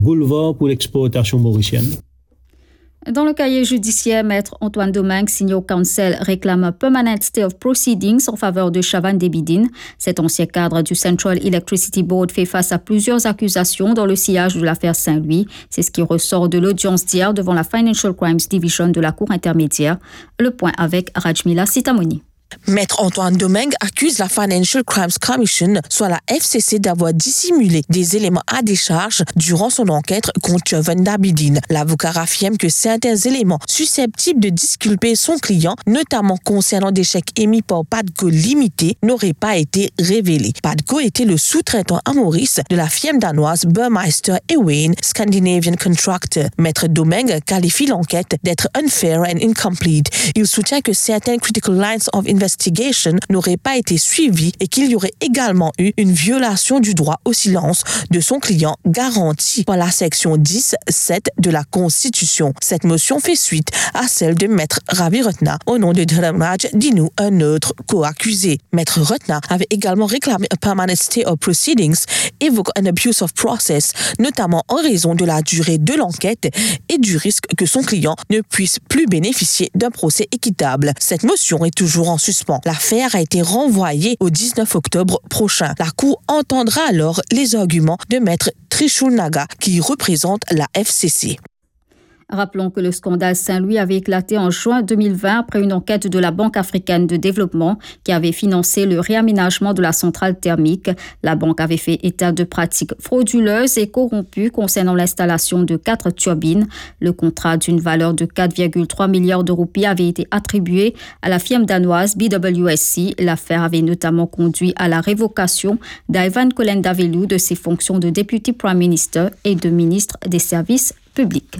boulevard pour l'exploitation mauricienne. Dans le cahier judiciaire, Maître Antoine Domingue, senior counsel, réclame un permanent stay of proceedings en faveur de Chavan Debidine. Cet ancien cadre du Central Electricity Board fait face à plusieurs accusations dans le sillage de l'affaire Saint-Louis. C'est ce qui ressort de l'audience d'hier devant la Financial Crimes Division de la Cour intermédiaire. Le point avec Rajmila Sitamoni. Maître Antoine Domingue accuse la Financial Crimes Commission, soit la FCC, d'avoir dissimulé des éléments à décharge durant son enquête contre Chavan Debidine. L'avocat affirme que certains éléments susceptibles de disculper son client, notamment concernant des chèques émis par Padco Limité, n'auraient pas été révélés. Padco était le sous-traitant à Maurice de la firme danoise Burmeister & Wain Scandinavian Contractor. Maître Domingue qualifie l'enquête d'être unfair and incomplete. Il soutient que certaines critical lines of investigation n'aurait pas été suivie et qu'il y aurait également eu une violation du droit au silence de son client garanti par la section 10.7 de la Constitution. Cette motion fait suite à celle de Maître Ravi Ratna au nom de Dharamraj Dinu, un autre co-accusé. Maître Ratna avait également réclamé un permanent stay of proceedings, évoque un abuse of process, notamment en raison de la durée de l'enquête et du risque que son client ne puisse plus bénéficier d'un procès équitable. Cette motion est toujours en suspens. L'affaire a été renvoyée au 19 octobre prochain. La Cour entendra alors les arguments de Maître Trishul Naga qui représente la FCC. Rappelons que le scandale Saint-Louis avait éclaté en juin 2020 après une enquête de la Banque africaine de développement qui avait financé le réaménagement de la centrale thermique. La banque avait fait état de pratiques frauduleuses et corrompues concernant l'installation de 4 turbines. Le contrat d'une valeur de 4,3 milliards de roupies avait été attribué à la firme danoise BWSC. L'affaire avait notamment conduit à la révocation d'Ivan Kolendavelu de ses fonctions de Deputy Prime Minister et de ministre des Services publics.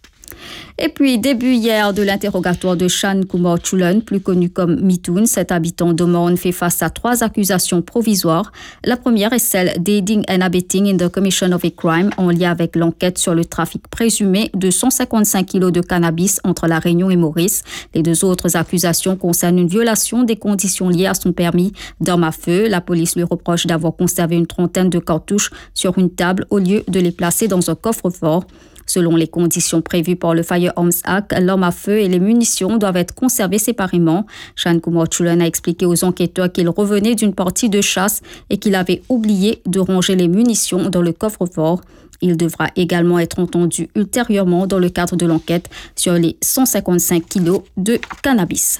Et puis, début hier de l'interrogatoire de Shan Kumar Chulan, plus connu comme Mitoun, cet habitant d'Omorne fait face à 3 accusations provisoires. La première est celle d'aiding and abetting in the commission of a crime en lien avec l'enquête sur le trafic présumé de 155 kilos de cannabis entre La Réunion et Maurice. Les 2 autres accusations concernent une violation des conditions liées à son permis d'arme à feu. La police lui reproche d'avoir conservé une trentaine de cartouches sur une table au lieu de les placer dans un coffre-fort. Selon les conditions prévues par le Firearms Act, l'arme à feu et les munitions doivent être conservées séparément. Shan Kumar Chulan a expliqué aux enquêteurs qu'il revenait d'une partie de chasse et qu'il avait oublié de ranger les munitions dans le coffre-fort. Il devra également être entendu ultérieurement dans le cadre de l'enquête sur les 155 kilos de cannabis.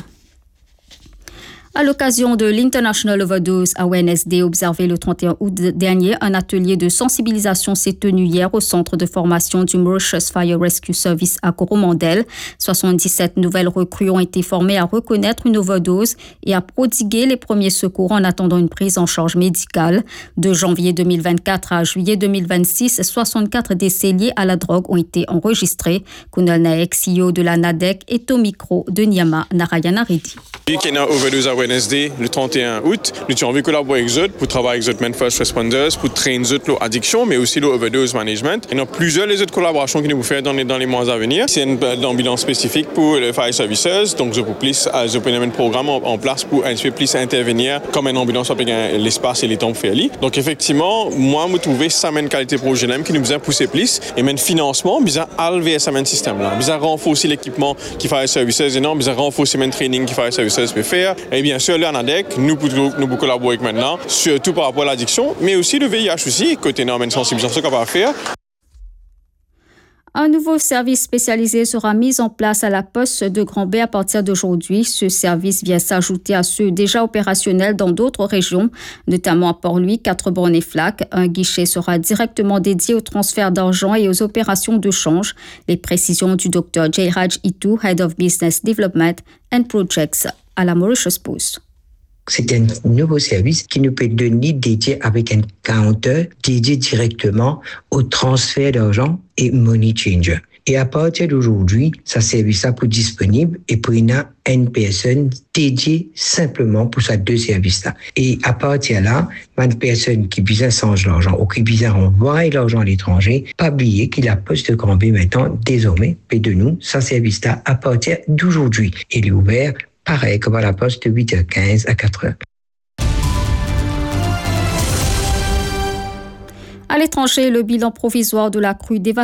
À l'occasion de l'International Overdose Awareness Day observé le 31 août dernier, un atelier de sensibilisation s'est tenu hier au centre de formation du Mauritius Fire Rescue Service à Coromandel. 77 nouvelles recrues ont été formées à reconnaître une overdose et à prodiguer les premiers secours en attendant une prise en charge médicale. De janvier 2024 à juillet 2026, 64 décès liés à la drogue ont été enregistrés. Kunal Naek, CEO de la NADEC, est au micro de Nyama Narayana Reddy. Awareness Day le 31 août. Nous avons envie de collaborer avec eux pour travailler avec eux first responders, pour trainer eux leur addiction, mais aussi leur overdose management. Il y a plusieurs autres collaborations que nous faisons dans les mois à venir. C'est une ambulance spécifique pour les fire services, donc je peux plus mettre un programme en place pour plus intervenir comme une ambulance avec l'espace et les temps pour faire. Donc effectivement, moi je trouve ça une qualité projet qui nous a poussé plus et même financement, bizarre alver ça même système là, bizarre renforcer l'équipement qui fire services et non, bizarre renforcer le training qui fire services peut faire. Et bien sûr, là, en ADEC, nous pouvons collaborer maintenant, surtout par rapport à l'addiction, mais aussi le VIH aussi, côté énormément de sensibilisation qu'on va faire. Un nouveau service spécialisé sera mis en place à la poste de Grand-Bay à partir d'aujourd'hui. Ce service vient s'ajouter à ceux déjà opérationnels dans d'autres régions, notamment à Port-Louis, 4 bornes et Flac. Un guichet sera directement dédié au transfert d'argent et aux opérations de change. Les précisions du Dr Jayraj Itu, Head of Business Development and Projects à la Mauritius Post. C'est un nouveau service qui nous peut donner dédié avec un counter dédié directement au transfert d'argent et money changer. Et à partir d'aujourd'hui, ce service-là est disponible et pour une personne dédiée simplement pour ces 2 services-là. Et à partir de là, une personne qui vise à changer l'argent ou qui vise à envoyer l'argent à l'étranger, pas oublier qu'il a poste de Grand-Bay maintenant, désormais, paie de nous, ce service-là à partir d'aujourd'hui. Il est ouvert pareil comme à la poste de 8h15 à 4h. À l'étranger, le bilan provisoire de la crue dévastatrice